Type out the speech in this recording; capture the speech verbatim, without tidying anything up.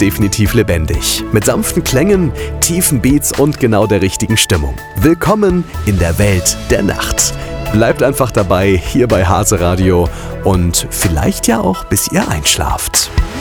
definitiv lebendig. Mit sanften Klängen, tiefen Beats und genau der richtigen Stimmung. Willkommen in der Welt der Nacht. Bleibt einfach dabei hier bei Hase Radio und vielleicht ja auch bis ihr einschlaft.